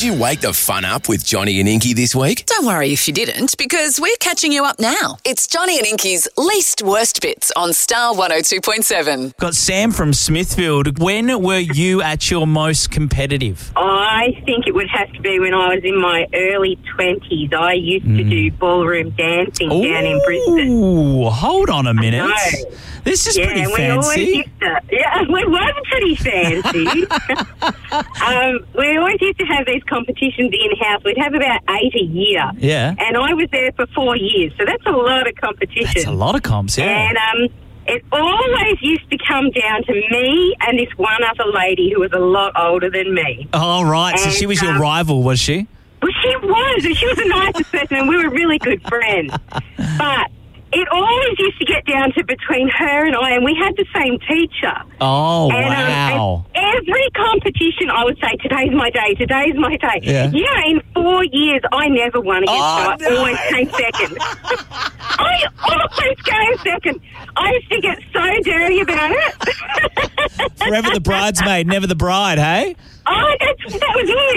you wake the fun up with Johnny and Inky this week? Don't worry if you didn't, because we're catching you up now. It's Johnny and Inky's least worst bits on Star 102.7. Got Sam from Smithfield. When were you at your most competitive? I think it would have to be when I was in my early 20s. I used to do ballroom dancing down in Brisbane. Ooh, hold on a minute. This is pretty fancy. We were pretty fancy. We always used to have these competitions in-house. We'd have about 8 a year. Yeah. And I was there for 4 years, so that's a lot of competition. That's a lot of comps, yeah. And it always used to come down to me and this one other lady who was a lot older than me. Oh, right. And, so she was your rival, was she? Well, she was. And she was the nicest person, and we were really good friends. But it always used to get down to between her and I, and we had the same teacher. Oh, wow. Every competition, I would say, today's my day, today's my day. Yeah. In 4 years, I never won against her. I always came second. I always came second. I used to get so dirty about it. Forever the bridesmaid, never the bride, hey? Oh, that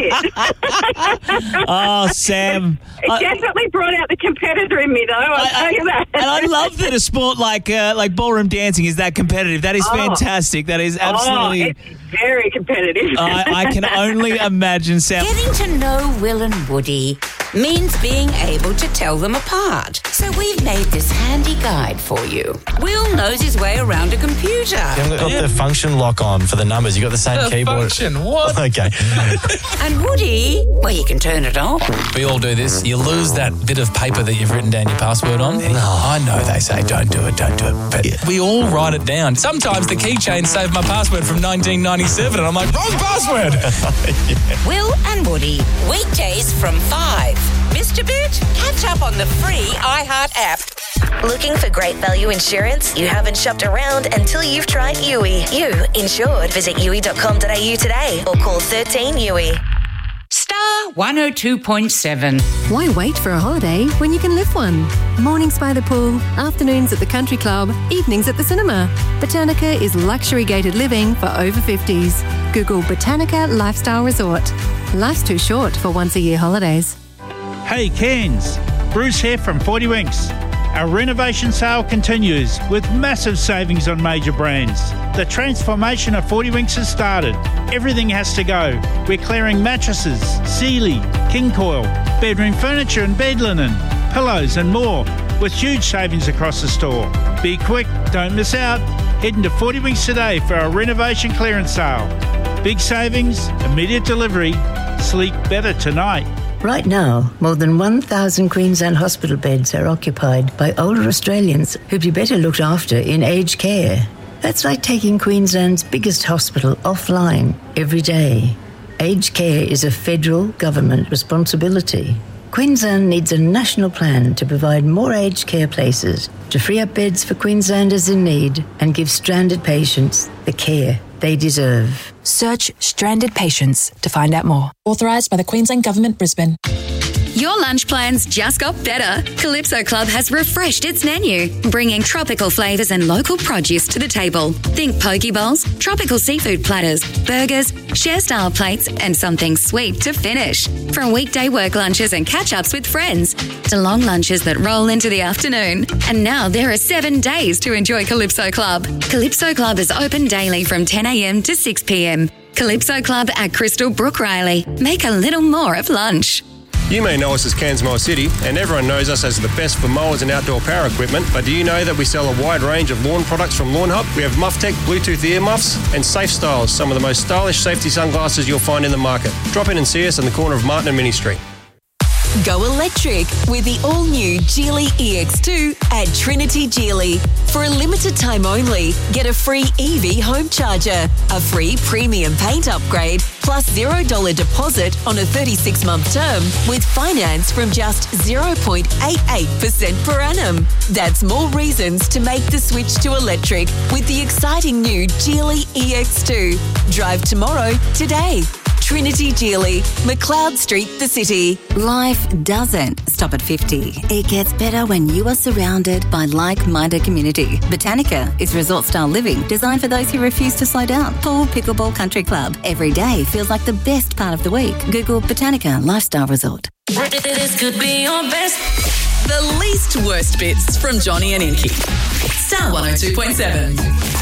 was it. Oh, Sam. It definitely brought out the competitor in me, though. I'll tell you that. And I love that a sport like ballroom dancing is that competitive. That is fantastic. That is absolutely... it's very competitive. I can only imagine, Sam. Getting to know Will and Woody means being able to tell them apart. So we've made this handy guide for you. Will knows his way around a computer. You haven't got the function lock on for the numbers. You got the same keyboard. Function? What? Okay. And Woody, well, you can turn it on. We all do this. You lose that bit of paper that you've written down your password on. No. I know they say don't do it. But we all write it down. Sometimes the keychain saved my password from 1997 and I'm like, wrong password. Will and Woody, weekdays from 5. Missed a bit? Catch up on the free iHeart app. Looking for great value insurance? You haven't shopped around until you've tried Yui. You insured. Visit yui.com.au today or call 13 Yui. Star 102.7. Why wait for a holiday when you can live one? Mornings by the pool, afternoons at the country club, evenings at the cinema. Botanica is luxury gated living for over 50s. Google Botanica Lifestyle Resort. Life's too short for once-a-year holidays. Hey Cairns, Bruce here from 40 Winks. Our renovation sale continues with massive savings on major brands. The transformation of 40 Winks has started. Everything has to go. We're clearing mattresses, Sealy, King Coil, bedroom furniture and bed linen, pillows and more, with huge savings across the store. Be quick, don't miss out. Head into 40 Winks today for our renovation clearance sale. Big savings, immediate delivery, sleep better tonight. Right now, more than 1,000 Queensland hospital beds are occupied by older Australians who'd be better looked after in aged care. That's like taking Queensland's biggest hospital offline every day. Aged care is a federal government responsibility. Queensland needs a national plan to provide more aged care places, to free up beds for Queenslanders in need and give stranded patients the care they deserve. Search Stranded Patients to find out more. Authorised by the Queensland Government, Brisbane. Your lunch plans just got better. Calypso Club has refreshed its menu, bringing tropical flavours and local produce to the table. Think poke bowls, tropical seafood platters, burgers, share-style plates, and something sweet to finish. From weekday work lunches and catch-ups with friends to long lunches that roll into the afternoon. And now there are 7 days to enjoy Calypso Club. Calypso Club is open daily from 10 a.m. to 6 p.m. Calypso Club at Crystal Brook Riley. Make a little more of lunch. You may know us as Cairns Mower City, and everyone knows us as the best for mowers and outdoor power equipment, but do you know that we sell a wide range of lawn products from Lawn Hub? We have MuffTech Bluetooth ear muffs and Safe Styles, some of the most stylish safety sunglasses you'll find in the market. Drop in and see us on the corner of Martin and Mini Street. Go electric with the all-new Geely EX2 at Trinity Geely. For a limited time only, get a free EV home charger, a free premium paint upgrade, plus $0 deposit on a 36-month term with finance from just 0.88% per annum. That's more reasons to make the switch to electric with the exciting new Geely EX2. Drive tomorrow, today. Trinity Geely, McLeod Street, the city. Life doesn't stop at 50. It gets better when you are surrounded by like-minded community. Botanica is resort-style living designed for those who refuse to slow down. Pool Pickleball Country Club. Every day feels like the best part of the week. Google Botanica Lifestyle Resort. This could be your best. The least worst bits from Johnny and Inky. Star 102.7.